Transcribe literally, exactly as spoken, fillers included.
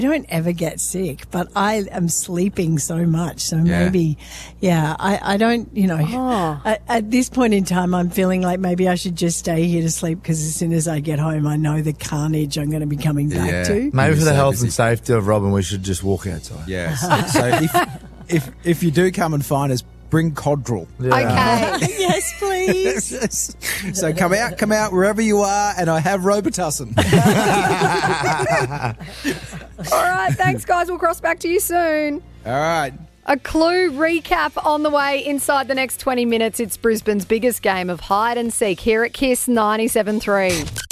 I don't ever get sick, but I am sleeping so much. So Yeah. maybe, yeah, I, I don't, you know, Oh. at, at this point in time, I'm feeling like maybe I should just stay here to sleep because as soon as I get home, I know the carnage I'm going to be coming back Yeah. to. Maybe for the so health busy. and safety of Robin, we should just walk outside. Yes. So if if if you do come and find us, bring Codral. Yeah. Okay. Yes, please. So come out, come out wherever you are, and I have Robitussin. All right. Thanks, guys. We'll cross back to you soon. All right. A Clue recap on the way inside the next twenty minutes. It's Brisbane's biggest game of hide and seek here at Kiss ninety-seven point three.